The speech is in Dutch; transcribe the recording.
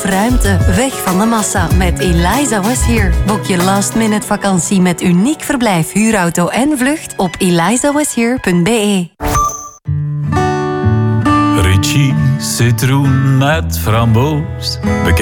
Ruimte, weg van de massa met Eliza Was Here. Boek je last-minute vakantie met uniek verblijf, huurauto en vlucht op elizawashere.be. Ritchie, citroen met framboos.